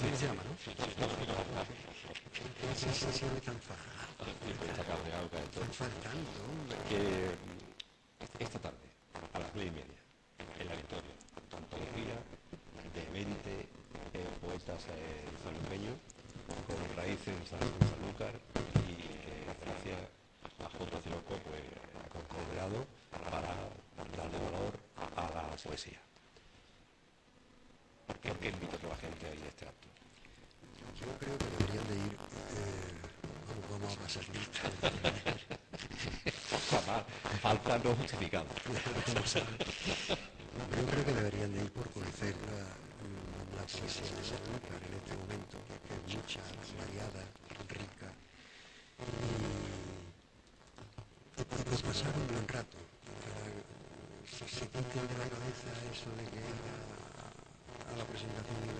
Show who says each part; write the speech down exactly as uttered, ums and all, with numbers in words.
Speaker 1: así se llama, ¿no?
Speaker 2: Sí, sí, sí.
Speaker 1: Qué sensación tan fa-
Speaker 2: Está cabreado, cae todo.
Speaker 1: tan faltando, hombre.
Speaker 2: Que mm, esta tarde, a las nueve y media, en la Victoria, antología de veinte eh, poetas eh, sanluqueños con raíces en San- en Sanlúcar y eh, gracias a J. Ciroco pues ha cooperado para darle valor a la poesía. ¿Por qué invito a toda la gente a ir a este acto?
Speaker 1: Yo creo que deberían de ir, eh, vamos, vamos a pasar lista.
Speaker 2: Jamás, falta no justificada.
Speaker 1: Yo creo que deberían de ir por conocer la, la poesía de Sanlúcar en este momento, que es mucha, variada, rica, y, y por pasar un buen rato, para que se, se quiten de la cabeza eso de que ir a, a la presentación de